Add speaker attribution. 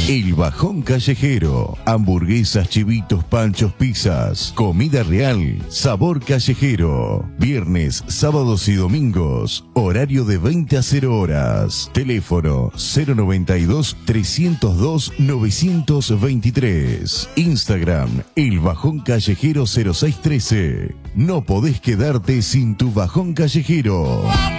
Speaker 1: El Bajón Callejero. Hamburguesas, chivitos, panchos, pizzas. Comida real. Sabor callejero. Viernes, sábados y domingos. Horario de 20 a 0 horas. Teléfono 092-302-923. Instagram, El Bajón Callejero 0613. No podés quedarte sin tu Bajón Callejero.